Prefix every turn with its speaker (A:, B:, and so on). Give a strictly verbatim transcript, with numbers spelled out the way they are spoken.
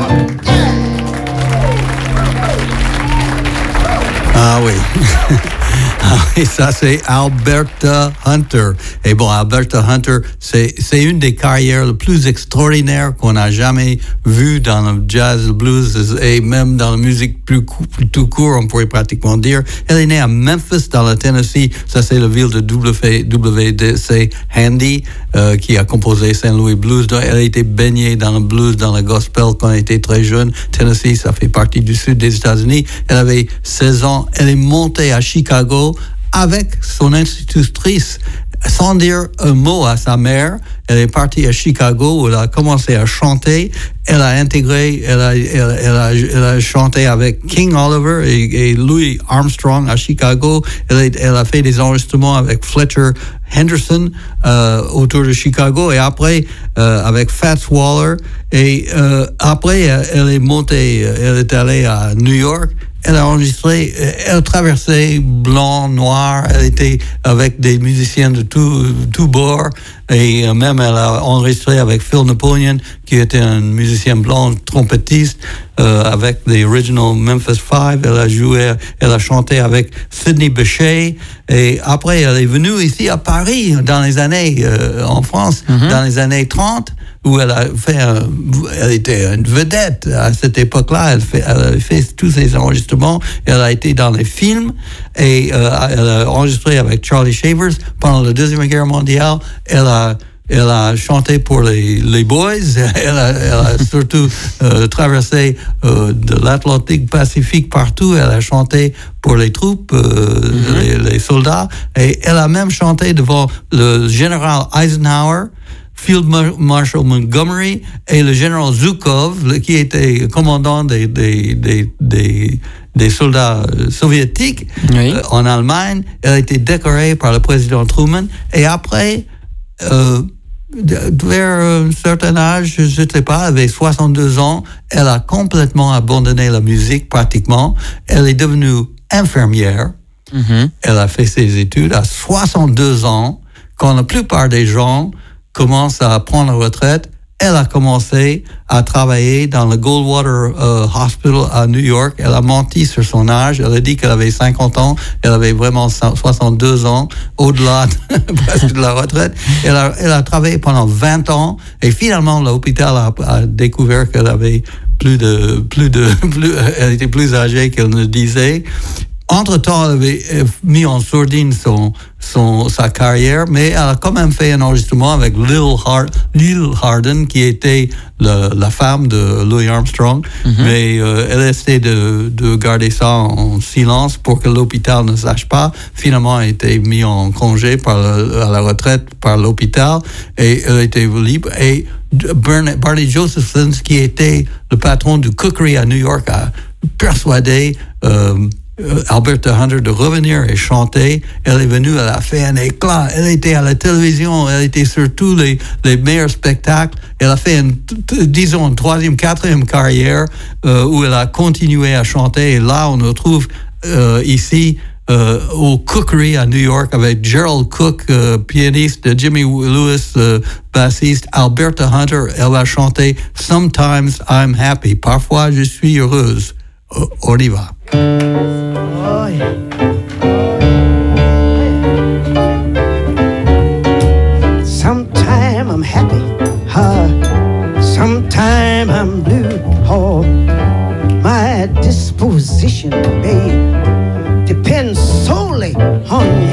A: Ah oui. Ah oui, ça c'est Alberta Hunter. Et bon, Alberta Hunter, c'est, c'est une des carrières les plus extraordinaires qu'on a jamais vues dans le jazz, le blues et même dans la musique plus, cou- plus tout court, on pourrait pratiquement dire. Elle est née à Memphis, dans le Tennessee. Ça c'est la ville de W, W D C Handy, euh, qui a composé Saint Louis Blues. Donc, elle a été baignée dans le blues, dans le gospel quand elle était très jeune. Tennessee, ça fait partie du sud des États-Unis. Elle avait seize ans. Elle est montée à Chicago avec son institutrice, sans dire un mot à sa mère. Elle est partie à Chicago où elle a commencé à chanter. Elle a intégré, elle a, elle, elle a, elle a chanté avec King Oliver et, et Louis Armstrong à Chicago. Elle a, elle a fait des enregistrements avec Fletcher Henderson euh, autour de Chicago et après euh, avec Fats Waller. Et euh, après, elle est montée, elle est allée à New York. Elle a enregistré, elle traversait blanc, noir, elle était avec des musiciens de tout, tout bord et même elle a enregistré avec Phil Napoleon qui était un musicien blanc, trompettiste euh, avec les Original Memphis Five. Elle a joué, elle a chanté avec Sidney Bechet et après elle est venue ici à Paris dans les années, euh, en France, mm-hmm. dans les années trente. Où elle a fait, un, elle était une vedette à cette époque-là. Elle, fait, elle a fait tous ses enregistrements. Elle a été dans les films et euh, elle a enregistré avec Charlie Shavers pendant la Deuxième Guerre mondiale. Elle a Elle a chanté pour les, les Boys. Elle a, elle a surtout euh, traversé euh, de l'Atlantique Pacifique partout. Elle a chanté pour les troupes, euh, mm-hmm. les, les soldats. Et elle a même chanté devant le général Eisenhower, Field Marshal Montgomery et le général Zhukov, qui était commandant des, des, des, des, des soldats soviétiques oui. euh, en Allemagne. Elle a été décorée par le président Truman. Et après, euh, vers un certain âge, je ne sais pas, elle avait soixante-deux ans, elle a complètement abandonné la musique pratiquement. Elle est devenue infirmière. Mm-hmm. Elle a fait ses études à soixante-deux ans, quand la plupart des gens commence à prendre retraite. Elle a commencé à travailler dans le Goldwater uh, Hospital à New York. Elle a menti sur son âge. Elle a dit qu'elle avait cinquante ans. Elle avait vraiment soixante-deux ans, au-delà de, presque de la retraite. Elle a, elle a travaillé pendant vingt ans. Et finalement, l'hôpital a, a découvert qu'elle avait plus de, plus de, plus, elle était plus âgée qu'elle ne disait. Entre-temps, elle avait mis en sourdine son, son, sa carrière, mais elle a quand même fait un enregistrement avec Lil, Hard, Lil Hardin, qui était le, la femme de Louis Armstrong. Mm-hmm. Mais euh, elle a essayé de, de garder ça en silence pour que l'hôpital ne sache pas. Finalement, elle a été mise en congé par le, à la retraite par l'hôpital et elle était libre. Et Barney Josephson, qui était le patron du Cookery à New York, a persuadé euh, Alberta Hunter de revenir et chanter. Elle est venue, elle a fait un éclat. Elle était à la télévision, elle était sur tous les, les meilleurs spectacles. Elle a fait, une, disons, une troisième, quatrième carrière euh, où elle a continué à chanter. Et là, on nous retrouve euh, ici euh, au Cookery à New York avec Gerald Cook, euh, pianiste, Jimmy Lewis, euh, bassiste, Alberta Hunter. Elle a chanté Sometimes I'm Happy. Parfois, je suis heureuse. On y va. Oh, yeah.
B: Sometime I'm happy, huh? Sometime I'm blue, oh. My disposition, babe, depends solely on you.